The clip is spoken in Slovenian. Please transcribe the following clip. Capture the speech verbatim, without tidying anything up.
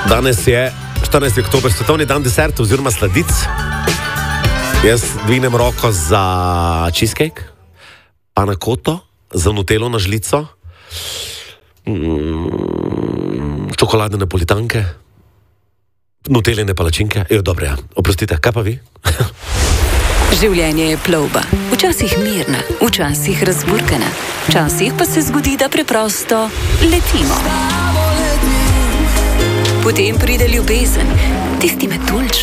Danes je štirinajsti oktober, svetovni dan desertov oziroma sladic. Jaz dvignem roko za cheesecake, panakoto, za nutelo na žlico, mm, čokoladne napolitanke, nuteljene palačinke. Jo, dobro, ja. Oprostite, kaj pa vi? Življenje je plovba. Včasih mirna, včasih razburkana. Včasih pa se zgodi, da preprosto letimo. Potem pride ljubezen, tisti metulček.